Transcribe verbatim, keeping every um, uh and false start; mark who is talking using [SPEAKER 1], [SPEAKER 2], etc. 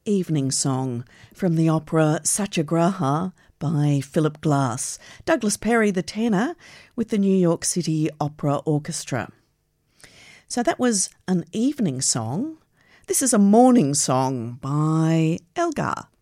[SPEAKER 1] Evening Song from the opera Satyagraha by Philip Glass, Douglas Perry the tenor with the New York City Opera Orchestra. So that was an evening song. This is a morning song by Elgar.